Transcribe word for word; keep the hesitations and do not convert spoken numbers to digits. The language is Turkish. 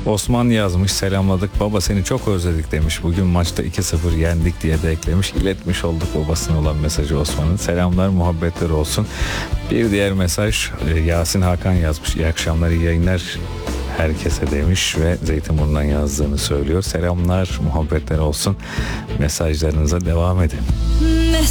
Osman yazmış, selamladık baba seni çok özledik demiş. Bugün maçta iki sıfır yendik diye de eklemiş. İletmiş olduk babasına olan mesajı Osman'ın. Selamlar, muhabbetler olsun. Bir diğer mesaj Yasin Hakan yazmış. İyi akşamlar, iyi yayınlar herkese demiş ve Zeytinburnu'ndan yazdığını söylüyor. Selamlar, muhabbetler olsun. Mesajlarınıza devam edin.